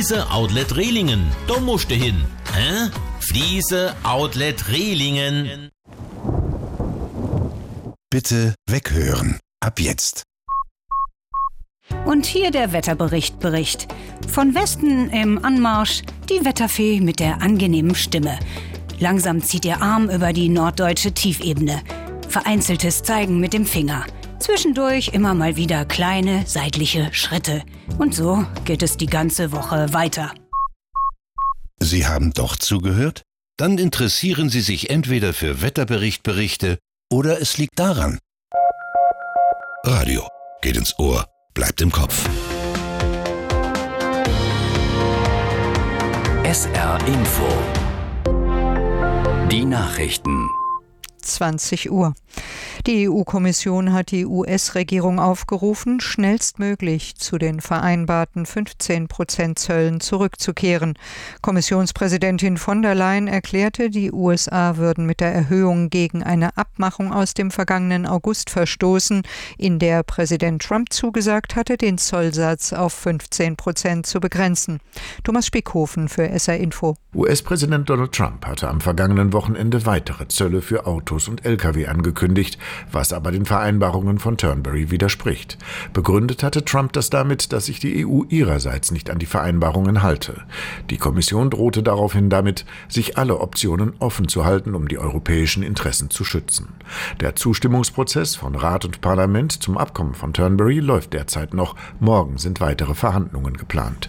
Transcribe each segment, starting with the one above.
Fliese Outlet Rehlingen. Da musst du hin. Hä? Fliese Outlet Rehlingen. Bitte weghören. Ab jetzt. Und hier der Wetterbericht. Von Westen im Anmarsch die Wetterfee mit der angenehmen Stimme. Langsam zieht ihr Arm über die norddeutsche Tiefebene. Vereinzeltes Zeigen mit dem Finger. Zwischendurch immer mal wieder kleine seitliche Schritte. Und so geht es die ganze Woche weiter. Sie haben doch zugehört? Dann interessieren Sie sich entweder für Wetterberichte oder es liegt daran. Radio geht ins Ohr, bleibt im Kopf. SR Info. Die Nachrichten. 20 Uhr. Die EU-Kommission hat die US-Regierung aufgerufen, schnellstmöglich zu den vereinbarten 15% Zöllen zurückzukehren. Kommissionspräsidentin von der Leyen erklärte, die USA würden mit der Erhöhung gegen eine Abmachung aus dem vergangenen August verstoßen, in der Präsident Trump zugesagt hatte, den Zollsatz auf 15% zu begrenzen. Thomas Spickhofen für SR Info. US-Präsident Donald Trump hatte am vergangenen Wochenende weitere Zölle für Autos und Lkw angekündigt, was aber den Vereinbarungen von Turnberry widerspricht. Begründet hatte Trump das damit, dass sich die EU ihrerseits nicht an die Vereinbarungen halte. Die Kommission drohte daraufhin damit, sich alle Optionen offen zu halten, um die europäischen Interessen zu schützen. Der Zustimmungsprozess von Rat und Parlament zum Abkommen von Turnberry läuft derzeit noch. Morgen sind weitere Verhandlungen geplant.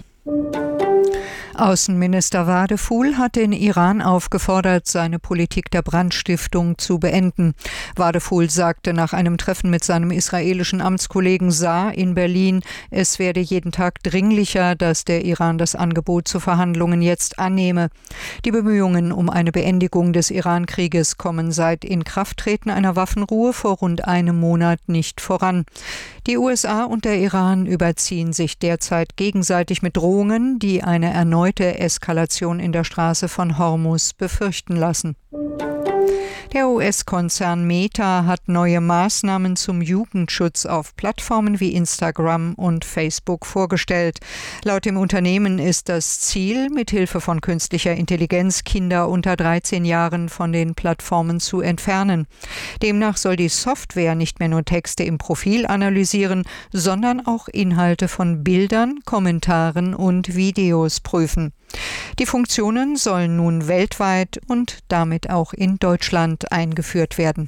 Außenminister Wadephul hat den Iran aufgefordert, seine Politik der Brandstiftung zu beenden. Wadephul sagte nach einem Treffen mit seinem israelischen Amtskollegen Saar in Berlin, es werde jeden Tag dringlicher, dass der Iran das Angebot zu Verhandlungen jetzt annehme. Die Bemühungen um eine Beendigung des Iran-Krieges kommen seit Inkrafttreten einer Waffenruhe vor rund einem Monat nicht voran. Die USA und der Iran überziehen sich derzeit gegenseitig mit Drohungen, die eine erneute Eskalation in der Straße von Hormuz befürchten lassen. Der US-Konzern Meta hat neue Maßnahmen zum Jugendschutz auf Plattformen wie Instagram und Facebook vorgestellt. Laut dem Unternehmen ist das Ziel, mithilfe von künstlicher Intelligenz Kinder unter 13 Jahren von den Plattformen zu entfernen. Demnach soll die Software nicht mehr nur Texte im Profil analysieren, sondern auch Inhalte von Bildern, Kommentaren und Videos prüfen. Die Funktionen sollen nun weltweit und damit auch in Deutschland eingeführt werden.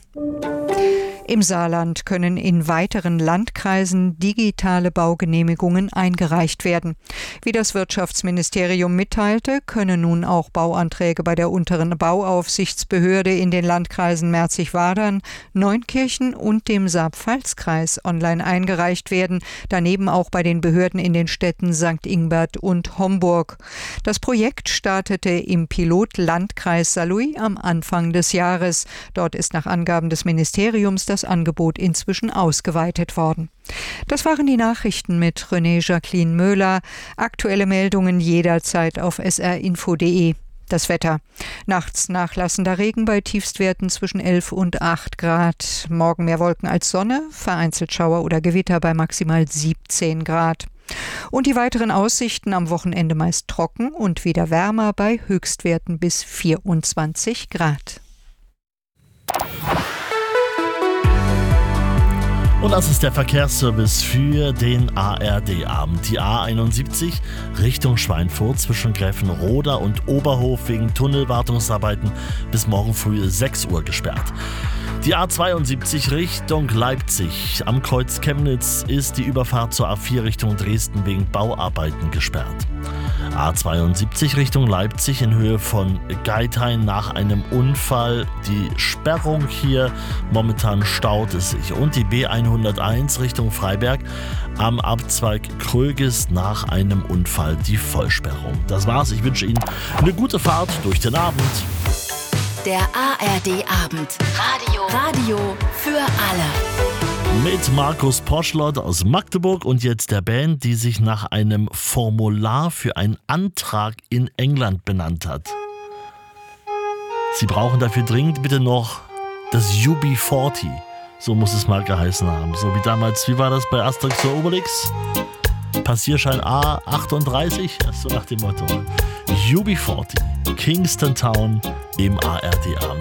Im Saarland können in weiteren Landkreisen digitale Baugenehmigungen eingereicht werden. Wie das Wirtschaftsministerium mitteilte, können nun auch Bauanträge bei der unteren Bauaufsichtsbehörde in den Landkreisen Merzig-Wadern, Neunkirchen und dem Saar-Pfalz-Kreis online eingereicht werden, daneben auch bei den Behörden in den Städten St. Ingbert und Homburg. Das Projekt startete im Pilot-Landkreis Saarlouis am Anfang des Jahres. Dort ist nach Angaben des Ministeriums das Angebot inzwischen ausgeweitet worden. Das waren die Nachrichten mit René Jacqueline Möhler. Aktuelle Meldungen jederzeit auf srinfo.de. Das Wetter. Nachts nachlassender Regen bei Tiefstwerten zwischen 11 und 8 Grad. Morgen mehr Wolken als Sonne, vereinzelt Schauer oder Gewitter bei maximal 17 Grad. Und die weiteren Aussichten am Wochenende meist trocken und wieder wärmer bei Höchstwerten bis 24 Grad. Und das ist der Verkehrsservice für den ARD-Abend. Die A71 Richtung Schweinfurt zwischen Gräfenroda und Oberhof wegen Tunnelwartungsarbeiten bis morgen früh 6 Uhr gesperrt. Die A72 Richtung Leipzig am Kreuz Chemnitz ist die Überfahrt zur A4 Richtung Dresden wegen Bauarbeiten gesperrt. A72 Richtung Leipzig in Höhe von Geithain nach einem Unfall. Die Sperrung hier, momentan staut es sich. Und die B101 Richtung Freiberg am Abzweig Krögis nach einem Unfall die Vollsperrung. Das war's. Ich wünsche Ihnen eine gute Fahrt durch den Abend. Der ARD-Abend. Radio für alle. Mit Markus Poschlott aus Magdeburg und jetzt der Band, die sich nach einem Formular für einen Antrag in England benannt hat. Sie brauchen dafür dringend bitte noch das UB40. So muss es mal geheißen haben. So wie damals, wie war das bei Asterix und Obelix? Passierschein A38, so nach dem Motto. UB40, Kingston Town im ARD-Abend.